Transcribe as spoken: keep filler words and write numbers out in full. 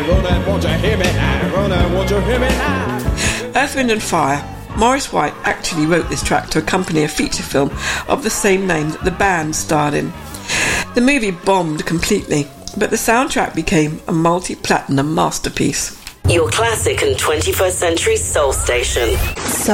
Earth, Wind and Fire. Maurice White actually wrote this track to accompany a feature film of the same name that the band starred in. The movie bombed completely, but the soundtrack became a multi-platinum masterpiece. Your classic and twenty-first century soul station.